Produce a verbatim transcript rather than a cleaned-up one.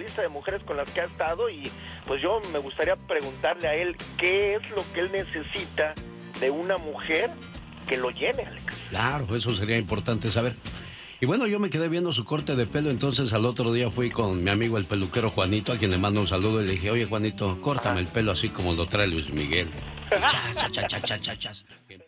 lista de mujeres con las que ha estado y pues yo me gustaría preguntarle a él qué es lo que él necesita de una mujer que lo llene, Alex. Claro, eso sería importante saber. Y bueno, yo me quedé viendo su corte de pelo, entonces al otro día fui con mi amigo el peluquero Juanito, a quien le mando un saludo, y le dije, oye Juanito, córtame el pelo así como lo trae Luis Miguel. Chas, chas, chas, chas, chas, chas.